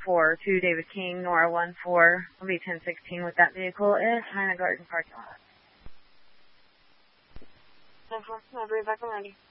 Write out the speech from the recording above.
4 to David King, Nora 1-4, will be 1016 with that vehicle in China Garden parking lot. 10-4, I'll be back when ready.